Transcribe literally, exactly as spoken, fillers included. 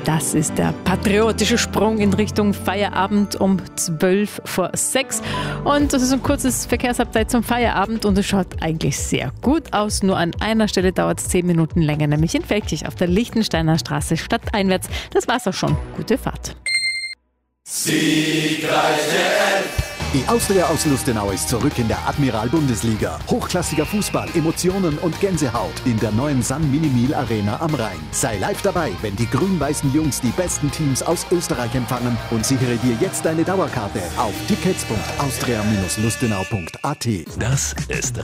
Das ist der patriotische Sprung in Richtung Feierabend um zwölf vor sechs. Und das ist ein kurzes Verkehrsupdate zum Feierabend und es schaut eigentlich sehr gut aus. Nur an einer Stelle dauert es zehn Minuten länger, nämlich in Feldkirch auf der Lichtensteiner Straße stadteinwärts. Das war's auch schon. Gute Fahrt. Siegreiche Elf! Die Austria aus Lustenau ist zurück in der Admiral-Bundesliga. Hochklassiger Fußball, Emotionen und Gänsehaut in der neuen Sun Minimil Arena am Rhein. Sei live dabei, wenn die grün-weißen Jungs die besten Teams aus Österreich empfangen und sichere dir jetzt deine Dauerkarte auf tickets punkt austria Bindestrich lustenau punkt a t. Das ist